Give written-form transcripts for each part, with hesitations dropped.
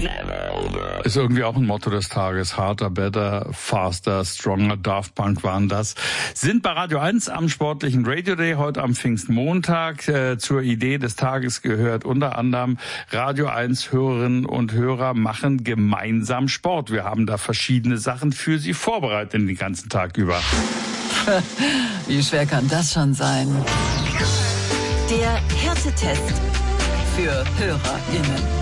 Ist irgendwie auch ein Motto des Tages. Harder, better, faster, stronger, Daft Punk waren das. Sind bei Radio 1 am sportlichen Radio Day heute am Pfingstmontag. Zur Idee des Tages gehört unter anderem Radio 1 Hörerinnen und Hörer machen gemeinsam Sport. Wir haben da verschiedene Sachen für Sie vorbereitet den ganzen Tag über. Wie schwer kann das schon sein? Der Härtetest für HörerInnen.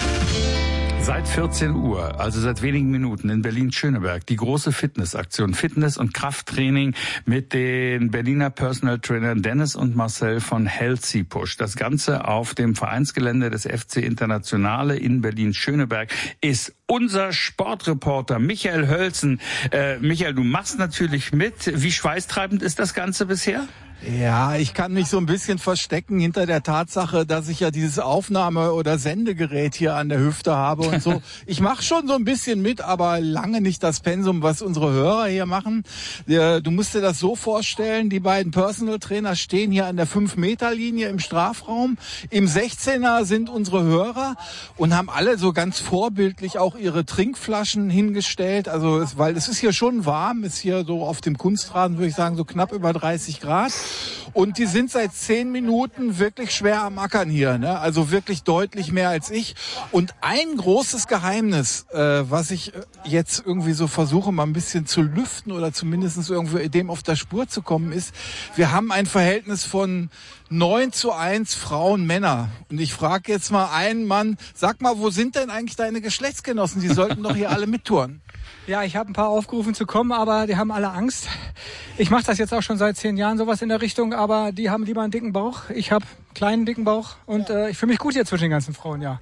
Seit 14 Uhr, also seit wenigen Minuten in Berlin-Schöneberg, die große Fitnessaktion, Fitness- und Krafttraining mit den Berliner Personal Trainern Dennis und Marcel von Healthy Push. Das Ganze auf dem Vereinsgelände des FC Internationale in Berlin-Schöneberg ist unser Sportreporter Michael Hölzen. Michael, du machst natürlich mit. Wie schweißtreibend ist das Ganze bisher? Ja, ich kann mich so ein bisschen verstecken hinter der Tatsache, dass ich ja dieses Aufnahme- oder Sendegerät hier an der Hüfte habe und so. Ich mache schon so ein bisschen mit, aber lange nicht das Pensum, was unsere Hörer hier machen. Du musst dir das so vorstellen, die beiden Personal Trainer stehen hier an der 5-Meter-Linie im Strafraum. Im 16er sind unsere Hörer und haben alle so ganz vorbildlich auch ihre Trinkflaschen hingestellt. Also weil es ist hier schon warm, ist hier so auf dem Kunstrasen, würde ich sagen, so knapp über 30 Grad. Und die sind seit 10 Minuten wirklich schwer am Ackern hier, ne? Also wirklich deutlich mehr als ich. Und ein großes Geheimnis, was ich jetzt irgendwie so versuche, mal ein bisschen zu lüften oder zumindest irgendwie dem auf der Spur zu kommen, ist, wir haben ein Verhältnis von 9:1 Frauen, Männer. Und ich frage jetzt mal einen Mann, sag mal, wo sind denn eigentlich deine Geschlechtsgenossen? Die sollten doch hier alle mittouren. Ja, ich habe ein paar aufgerufen zu kommen, aber die haben alle Angst. Ich mache das jetzt auch schon seit 10 Jahren, sowas in der Richtung, aber die haben lieber einen dicken Bauch. Ich habe kleinen, dicken Bauch und ich fühle mich gut hier zwischen den ganzen Frauen, ja.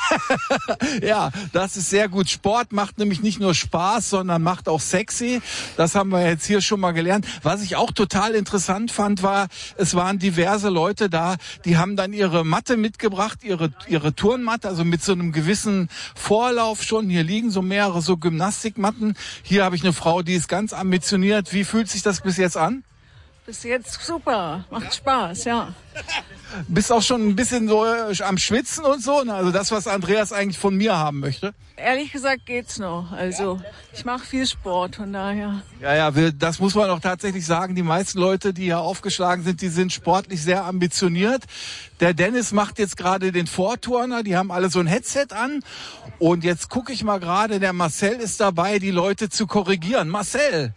Ja, das ist sehr gut. Sport macht nämlich nicht nur Spaß, sondern macht auch sexy. Das haben wir jetzt hier schon mal gelernt. Was ich auch total interessant fand, war, es waren diverse Leute da, die haben dann ihre Matte mitgebracht, ihre Turnmatte, also mit so einem gewissen Vorlauf schon. Hier liegen so mehrere so Gymnastikmatten. Hier habe ich eine Frau, die ist ganz ambitioniert. Wie fühlt sich das bis jetzt an? Bis jetzt super, macht Spaß, ja. Bist auch schon ein bisschen so am Schwitzen und so, ne? Also das, was Andreas eigentlich von mir haben möchte. Ehrlich gesagt geht's noch. Also ich mache viel Sport, von daher. Ja, das muss man auch tatsächlich sagen. Die meisten Leute, die hier aufgeschlagen sind, die sind sportlich sehr ambitioniert. Der Dennis macht jetzt gerade den Vorturner. Die haben alle so ein Headset an. Und jetzt gucke ich mal gerade, der Marcel ist dabei, die Leute zu korrigieren. Marcel,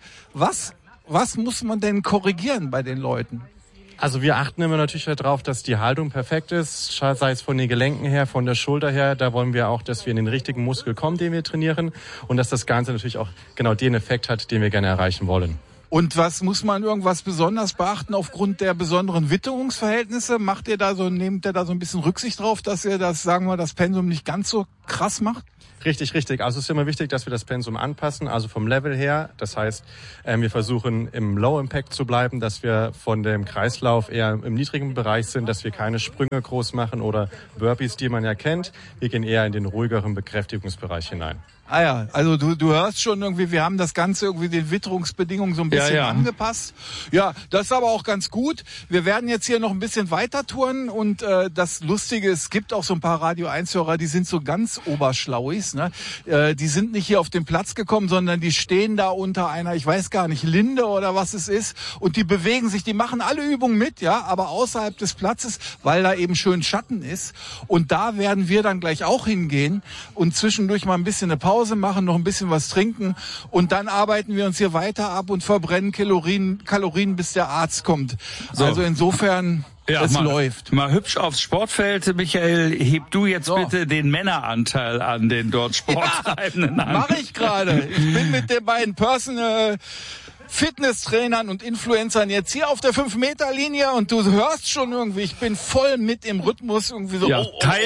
was muss man denn korrigieren bei den Leuten? Also wir achten immer natürlich darauf, dass die Haltung perfekt ist, sei es von den Gelenken her, von der Schulter her. Da wollen wir auch, dass wir in den richtigen Muskel kommen, den wir trainieren, und dass das Ganze natürlich auch genau den Effekt hat, den wir gerne erreichen wollen. Und was muss man irgendwas besonders beachten aufgrund der besonderen Witterungsverhältnisse? Nehmt ihr da so ein bisschen Rücksicht drauf, dass ihr das Pensum nicht ganz so krass macht? Richtig. Also es ist immer wichtig, dass wir das Pensum anpassen, also vom Level her. Das heißt, wir versuchen im Low Impact zu bleiben, dass wir von dem Kreislauf eher im niedrigen Bereich sind, dass wir keine Sprünge groß machen oder Burpees, die man ja kennt. Wir gehen eher in den ruhigeren Bekräftigungsbereich hinein. Ah ja, also du hörst schon irgendwie, wir haben das Ganze irgendwie den Witterungsbedingungen so ein bisschen angepasst. Ja, das ist aber auch ganz gut. Wir werden jetzt hier noch ein bisschen weiter touren und das Lustige, es gibt auch so ein paar Radio-1-Hörer, die sind so ganz Oberschlauis, ne? Die sind nicht hier auf den Platz gekommen, sondern die stehen da unter einer, ich weiß gar nicht, Linde oder was es ist, und die bewegen sich, die machen alle Übungen mit, ja, aber außerhalb des Platzes, weil da eben schön Schatten ist. Und da werden wir dann gleich auch hingehen und zwischendurch mal ein bisschen eine Pause machen, noch ein bisschen was trinken, und dann arbeiten wir uns hier weiter ab und verbrennen Kalorien, bis der Arzt kommt. So. Also insofern, es läuft. Mal hübsch aufs Sportfeld, Michael, heb du jetzt bitte den Männeranteil an den dort Sporttreibenden an. Mache ich gerade. Ich bin mit den beiden Personal Fitnesstrainern und Influencern jetzt hier auf der 5-Meter-Linie und du hörst schon irgendwie, ich bin voll mit im Rhythmus irgendwie so. Ja,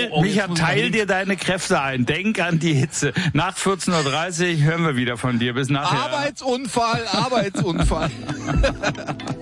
teil dir deine Kräfte ein. Denk an die Hitze. Nach 14:30 Uhr hören wir wieder von dir. Bis nachher. Arbeitsunfall.